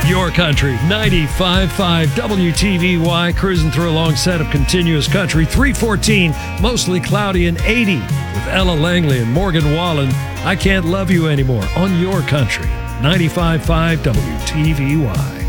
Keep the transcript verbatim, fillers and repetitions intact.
Your country, ninety-five point five W T V Y, cruising through a long set of continuous country. three fourteen, mostly cloudy and eighty with Ella Langley and Morgan Wallen. I Can't Love You Anymore on Your Country, ninety-five point five W T V Y.